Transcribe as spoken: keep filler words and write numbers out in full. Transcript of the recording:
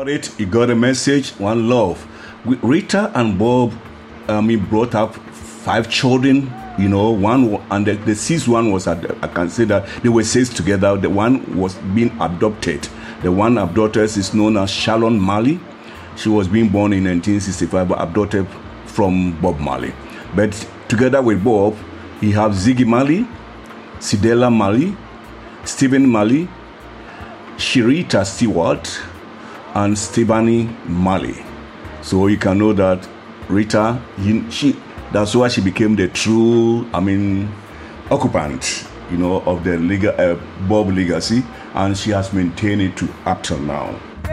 got it. He got a message. One love. We, Rita and Bob, I mean, brought up five children. You know, one and the, the sixth one was, at, I can say that they were six together. The one was being adopted. The one abducted is known as Sharon Marley. She was being born in nineteen sixty-five, but abducted from Bob Marley. But together with Bob, he have Ziggy Marley, Cedella Marley, Stephen Marley, Sherita Stewart, and Stephanie Marley. So you can know that Rita, he, she, that's why she became the true, I mean, occupant, you know, of the legal, uh, Bob legacy, and she has maintained it to up till now.